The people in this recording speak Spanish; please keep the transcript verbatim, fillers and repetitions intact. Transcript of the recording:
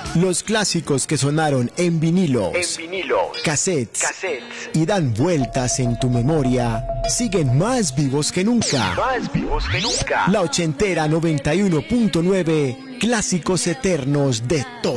Los clásicos que sonaron en vinilos, En vinilos, cassettes, cassettes, y dan vueltas en tu memoria, siguen más vivos que nunca. más vivos que nunca. La ochentera noventa y uno punto nueve, clásicos eternos de todo.